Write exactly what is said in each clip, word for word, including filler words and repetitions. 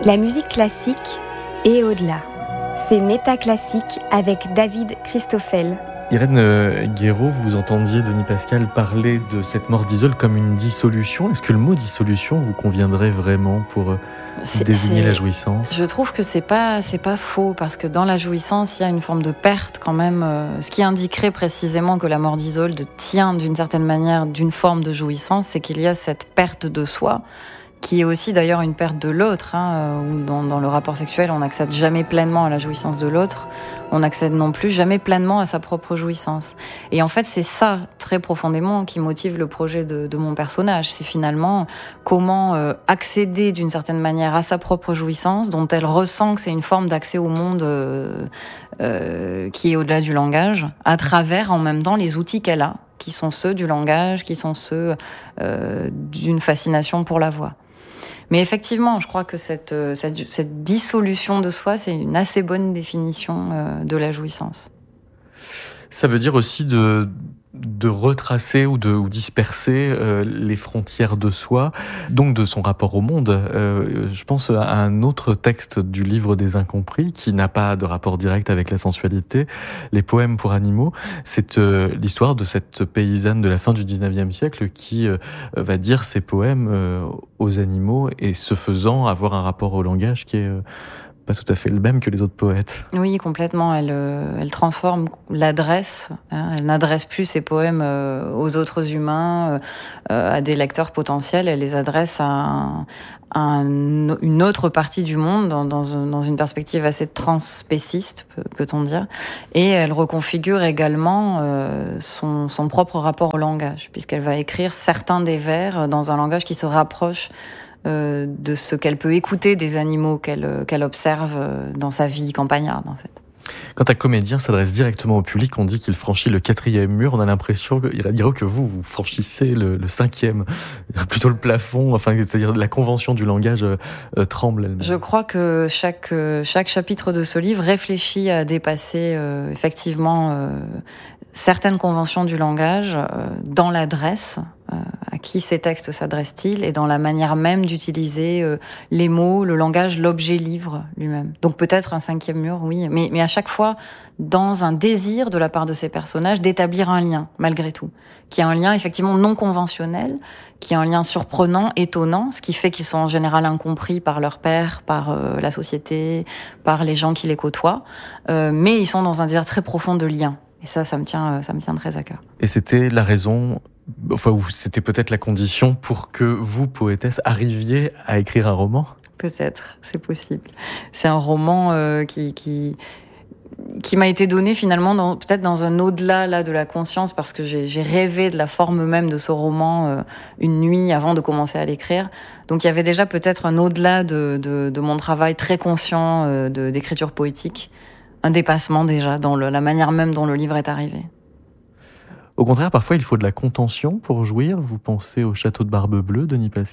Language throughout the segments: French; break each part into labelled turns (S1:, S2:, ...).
S1: La musique classique et au-delà. C'est Métaclassique avec David Christoffel.
S2: Irène Guéraud, vous entendiez Denis Pascal parler de cette mort d'Isolde comme une dissolution. Est-ce que le mot dissolution vous conviendrait vraiment pour c'est, désigner c'est... la jouissance ?
S3: Je trouve que c'est pas, c'est pas faux, parce que dans la jouissance, il y a une forme de perte quand même, euh, ce qui indiquerait précisément que la mort d'Isolde tient d'une certaine manière d'une forme de jouissance, c'est qu'il y a cette perte de soi, qui est aussi d'ailleurs une perte de l'autre, hein, où dans, dans le rapport sexuel, on n'accède jamais pleinement à la jouissance de l'autre, on n'accède non plus jamais pleinement à sa propre jouissance. Et en fait, c'est ça, très profondément, qui motive le projet de, de mon personnage. C'est finalement comment euh, accéder d'une certaine manière à sa propre jouissance, dont elle ressent que c'est une forme d'accès au monde euh, euh, qui est au-delà du langage, à travers en même temps les outils qu'elle a, qui sont ceux du langage, qui sont ceux euh, d'une fascination pour la voix. Mais effectivement, je crois que cette, cette, cette dissolution de soi, c'est une assez bonne définition euh, de la jouissance.
S2: Ça veut dire aussi de, de retracer ou de ou disperser euh, les frontières de soi, donc de son rapport au monde. Euh, je pense à un autre texte du livre des Incompris qui n'a pas de rapport direct avec la sensualité, les poèmes pour animaux. C'est euh, l'histoire de cette paysanne de la fin du dix-neuvième siècle qui euh, va dire ses poèmes euh, aux animaux et ce faisant avoir un rapport au langage qui est euh, pas tout à fait le même que les autres poètes.
S3: Oui, complètement. Elle, euh, elle transforme l'adresse. Hein, elle n'adresse plus ses poèmes euh, aux autres humains, euh, à des lecteurs potentiels. Elle les adresse à, un, à un, une autre partie du monde, dans, dans, dans une perspective assez transspéciste, peut-on dire. Et elle reconfigure également euh, son, son propre rapport au langage, puisqu'elle va écrire certains des vers dans un langage qui se rapproche Euh, de ce qu'elle peut écouter des animaux qu'elle, qu'elle observe dans sa vie campagnarde, en fait.
S2: Quand un comédien s'adresse directement au public, on dit qu'il franchit le quatrième mur. On a l'impression que, que vous, vous franchissez le, le cinquième, plutôt le plafond. Enfin, c'est-à-dire la convention du langage euh, tremble elle-même.
S3: Je crois que chaque euh, chaque chapitre de ce livre réfléchit à dépasser euh, effectivement euh, certaines conventions du langage euh, dans l'adresse. Euh, à qui ces textes s'adressent-ils et dans la manière même d'utiliser euh, les mots, le langage, l'objet livre lui-même. Donc peut-être un cinquième mur, oui, mais, mais à chaque fois dans un désir de la part de ces personnages d'établir un lien, malgré tout, qui est un lien effectivement non conventionnel, qui est un lien surprenant, étonnant, ce qui fait qu'ils sont en général incompris par leur père, par euh, la société, par les gens qui les côtoient, euh, mais ils sont dans un désir très profond de lien. Et ça, ça me tient, ça me tient très à cœur.
S2: Et c'était la raison... Enfin, c'était peut-être la condition pour que vous, poétesse, arriviez à écrire un roman ?
S3: Peut-être, c'est possible. C'est un roman euh, qui, qui, qui m'a été donné finalement dans, peut-être dans un au-delà là, de la conscience, parce que j'ai, j'ai rêvé de la forme même de ce roman euh, une nuit avant de commencer à l'écrire. Donc il y avait déjà peut-être un au-delà de, de, de mon travail très conscient euh, de, d'écriture poétique, un dépassement déjà dans le, la manière même dont le livre est arrivé.
S2: Au contraire, parfois, il faut de la contention pour jouir. Vous pensez au château de Barbe Bleue, Denis Pascal ?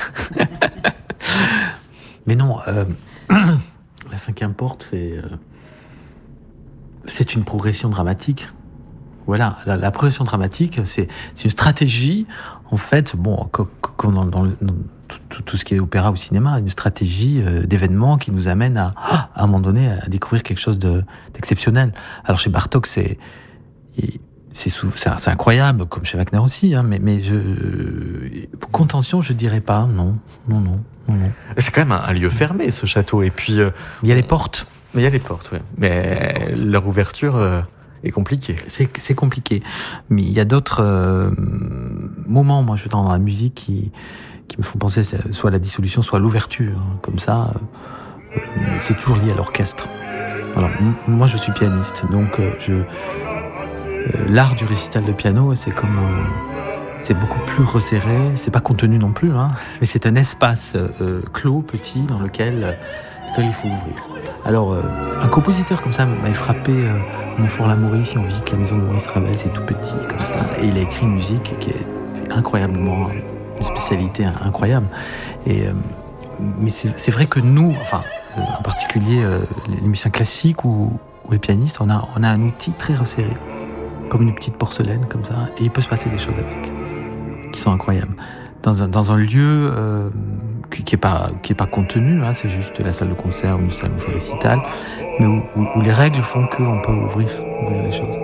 S4: Mais non, euh, la cinquième porte, c'est, euh, c'est une progression dramatique. Voilà, la, la progression dramatique, c'est, c'est une stratégie, en fait, bon, comme dans, dans, dans tout, tout ce qui est opéra ou cinéma, une stratégie euh, d'événements qui nous amène à, à un moment donné, à découvrir quelque chose de, d'exceptionnel. Alors chez Bartók, c'est... Il, C'est, sous, c'est, c'est incroyable, comme chez Wagner aussi, hein, mais, mais je, euh, contention, je dirais pas, non, non, non, non, non.
S2: C'est quand même un, un lieu fermé, ce château, et puis... Euh,
S4: il y a les portes.
S2: Mais il y a les portes, oui. Mais portes. Leur ouverture euh, est compliquée.
S4: C'est, c'est compliqué. Mais il y a d'autres euh, moments, moi, je veux dire, dans la musique qui, qui me font penser soit à la dissolution, soit à l'ouverture, hein, comme ça. Euh, c'est toujours lié à l'orchestre. Alors, m- moi, je suis pianiste, donc euh, je... L'art du récital de piano, c'est comme, euh, c'est beaucoup plus resserré. C'est pas contenu non plus, hein, mais c'est un espace euh, clos, petit, dans lequel, euh, lequel il faut ouvrir. Alors, euh, un compositeur comme ça m'avait frappé. Euh, Montfort-l'Amaury, si on visite la maison de Maurice Ravel, c'est tout petit comme ça, et il a écrit une musique qui est incroyablement une spécialité incroyable. Et euh, mais c'est, c'est vrai que nous, enfin, euh, en particulier euh, les musiciens classiques ou, ou les pianistes, on a, on a un outil très resserré, comme une petite porcelaine, comme ça, et il peut se passer des choses avec, qui sont incroyables. Dans un, dans un lieu euh, qui, qui est pas qui est pas contenu, hein, c'est juste la salle de concert ou une salle où on fait récital, mais où, où, où les règles font qu'on peut ouvrir, ouvrir les choses.